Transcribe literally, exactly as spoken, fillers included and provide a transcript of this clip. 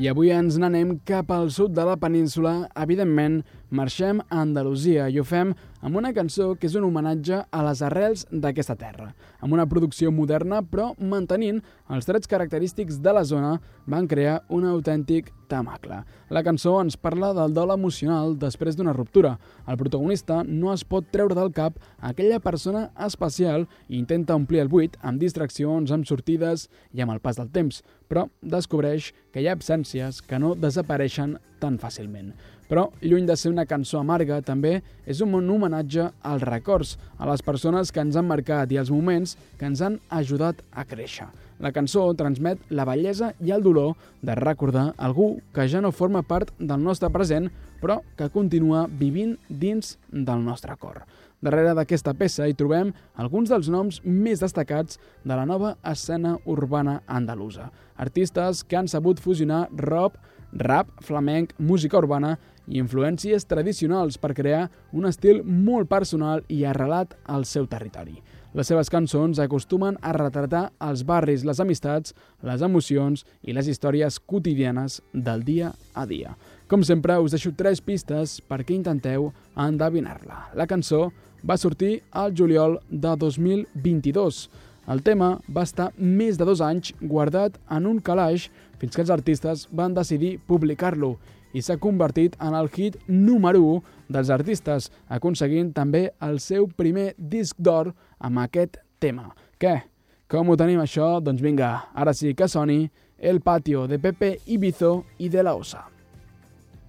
I avui ens n'anem cap al sud de la península. Evidentment, marxem a Andalusia i ho fem amb una cançó que és un homenatge a les arrels d'aquesta terra. Amb una producció moderna, però mantenint els trets característics de la zona, van crear un autèntic tamacle. La cançó ens parla del dol emocional després d'una ruptura. El protagonista no es pot treure del cap aquella persona especial i intenta omplir el buit amb distraccions, amb sortides i amb el pas del temps, però descobreix que hi ha absències que no desapareixen tan fàcilment. Però, lluny de ser una cançó amarga, també és un homenatge als records, a les persones que ens han marcat i als moments que ens han ajudat a créixer. La cançó transmet la bellesa i el dolor de recordar algú que ja no forma part del nostre present, però que continua vivint dins del nostre cor. Darrere d'aquesta peça hi trobem alguns dels noms més destacats de la nova escena urbana andalusa. Artistes que han sabut fusionar rock, rap, flamenc, música urbana i influències tradicionals per crear un estil molt personal i arrelat al seu territori. Les seves cançons acostumen a retratar els barris, les amistats, les emocions i les històries quotidianes del dia a dia. Com sempre, us deixo tres pistes perquè intenteu endevinar-la. La cançó va sortir al juliol de dos mil vint-i-dos. El tema va estar més de dos anys guardat en un calaix fins que els artistes van decidir publicar-lo i s'ha convertit en el hit número u dels artistes, aconseguint també el seu primer disc d'or amb aquest tema. Què? Com ho tenim això? Doncs vinga, ara sí que soni El Patio de Pepe Ibizo i de la Osa.